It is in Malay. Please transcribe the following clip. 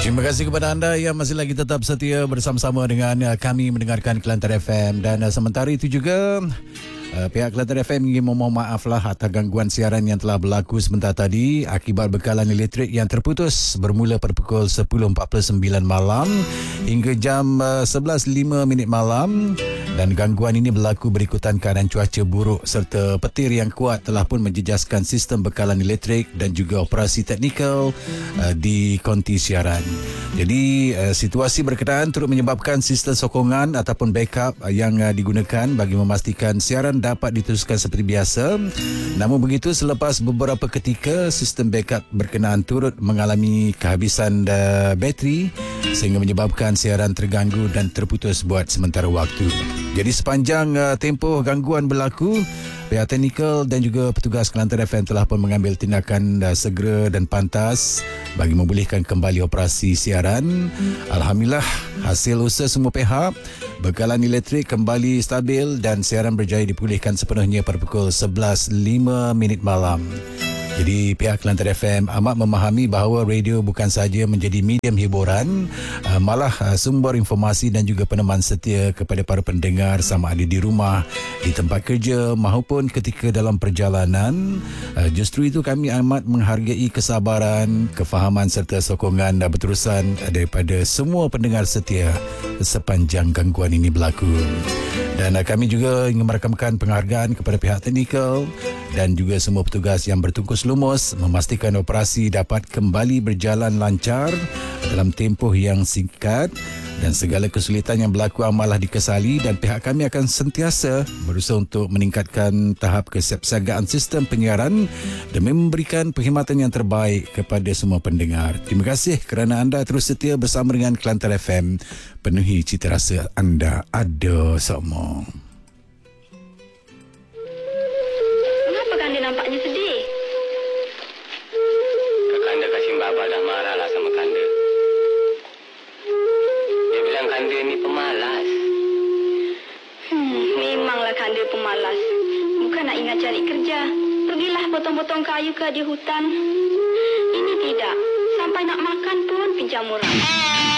Terima kasih kepada anda yang masih lagi tetap setia bersama-sama dengan kami mendengarkan Kelantan FM. Dan sementara itu juga pihak Kelantan FM ingin memohon maaflah atas gangguan siaran yang telah berlaku sebentar tadi akibat bekalan elektrik yang terputus bermula pada pukul 10.49 malam hingga jam 11.05 malam. Dan gangguan ini berlaku berikutan keadaan cuaca buruk serta petir yang kuat telah pun menjejaskan sistem bekalan elektrik dan juga operasi teknikal di konti siaran. Jadi situasi berkenaan turut menyebabkan sistem sokongan ataupun backup yang digunakan bagi memastikan siaran dapat diteruskan seperti biasa. Namun begitu, selepas beberapa ketika sistem backup berkenaan turut mengalami kehabisan bateri sehingga menyebabkan siaran terganggu dan terputus buat sementara waktu. Jadi sepanjang tempoh gangguan berlaku, pihak teknikal dan juga petugas Kelantan FM telah pun mengambil tindakan segera dan pantas bagi memulihkan kembali operasi siaran. Alhamdulillah, hasil usaha semua pihak, bekalan elektrik kembali stabil dan siaran berjaya dipulihkan sepenuhnya pada pukul 11.05 malam. Jadi pihak Kelantan FM amat memahami bahawa radio bukan sahaja menjadi medium hiburan, malah sumber informasi dan juga peneman setia kepada para pendengar sama ada di rumah, di tempat kerja maupun ketika dalam perjalanan. Justru itu kami amat menghargai kesabaran, kefahaman serta sokongan dan berterusan daripada semua pendengar setia sepanjang gangguan ini berlaku. Dan kami juga ingin merakamkan penghargaan kepada pihak teknikal dan juga semua petugas yang bertungkus lumus memastikan operasi dapat kembali berjalan lancar dalam tempoh yang singkat. Dan segala kesulitan yang berlaku amalah dikesali dan pihak kami akan sentiasa berusaha untuk meningkatkan tahap kesiapsiagaan sistem penyiaran demi memberikan perkhidmatan yang terbaik kepada semua pendengar. Terima kasih kerana anda terus setia bersama dengan Kelantan FM. Penuhi cita rasa anda ada semua. Kenapa Kanda nampaknya sedih? Kanda kasih Mbak Abah dah marah lah sama Kanda. Dia bilang Kanda ni pemalas. Memanglah Kanda pemalas. Bukan nak ingat cari kerja. Pergilah potong-potong kayu ke di hutan. Ini tidak. Sampai nak makan pun pinjam orang.